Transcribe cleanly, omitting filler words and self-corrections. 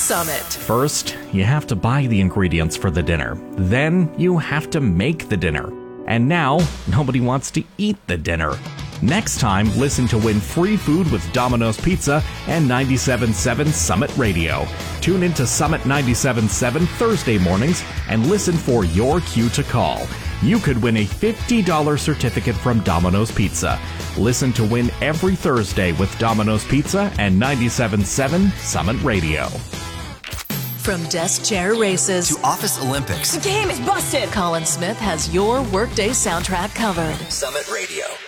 Summit. First, you have to buy the ingredients for the dinner. Then, you have to make the dinner. And now, nobody wants to eat the dinner. Next time, listen to win free food with Domino's Pizza and 97.7 Summit Radio. Tune into Summit 97.7 Thursday mornings and listen for your cue to call. You could win a $50 certificate from Domino's Pizza. Listen to win every Thursday with Domino's Pizza and 97.7 Summit Radio. From desk chair races to Office Olympics, the game is busted. Colin Smith has your workday soundtrack covered. Summit Radio.